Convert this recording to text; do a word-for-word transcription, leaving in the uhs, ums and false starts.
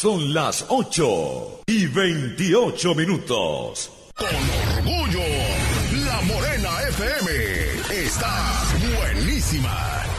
Son las ocho y veintiocho minutos. Con orgullo, La Morena F M está buenísima.